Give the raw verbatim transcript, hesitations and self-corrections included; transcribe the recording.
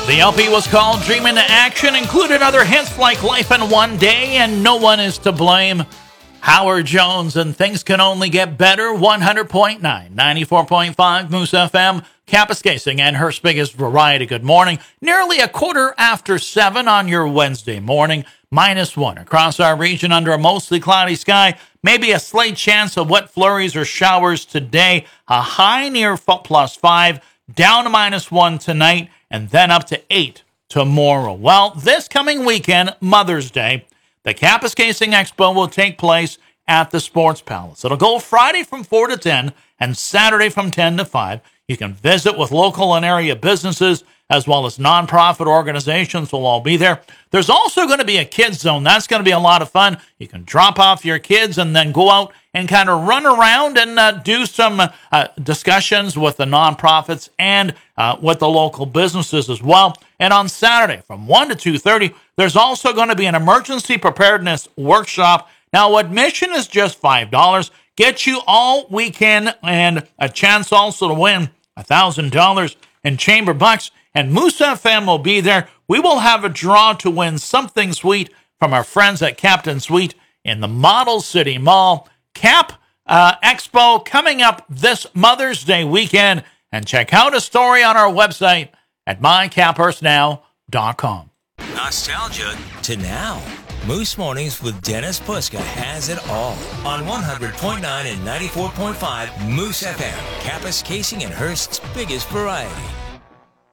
The L P was called Dream into Action, included other hits like Life in One Day and No One Is to Blame. Howard Jones and Things Can Only Get Better, one hundred point nine, ninety-four point five Moose F M, Kapuskasing and Hearst's biggest variety. Good morning. Nearly a quarter after seven on your Wednesday morning, minus one across our region under a mostly cloudy sky. Maybe a slight chance of wet flurries or showers today. A high near plus five, down to minus one tonight, and then up to eight tomorrow. Well, this coming weekend, Mother's Day, the Kapuskasing Expo will take place at the Sports Palace. It'll go Friday from four to ten and Saturday from ten to five. You can visit with local and area businesses as well as nonprofit organizations will all be there. There's also going to be a kids zone. That's going to be a lot of fun. You can drop off your kids and then go out and kind of run around and uh, do some uh, discussions with the nonprofits and uh, with the local businesses as well. And on Saturday from one to two thirty, there's also going to be an emergency preparedness workshop. Now, admission is just five dollars. Get you all weekend and a chance also to win one thousand dollars in chamber bucks. And Moose F M will be there. We will have a draw to win something sweet from our friends at Captain Sweet in the Model City Mall. Cap uh, Expo coming up this Mother's Day weekend. And check out a story on our website at my cap hurst now dot com. Nostalgia to now. Moose Mornings with Dennis Puska has it all on one hundred point nine and ninety-four point five Moose F M, Kapuskasing and Hearst's biggest variety.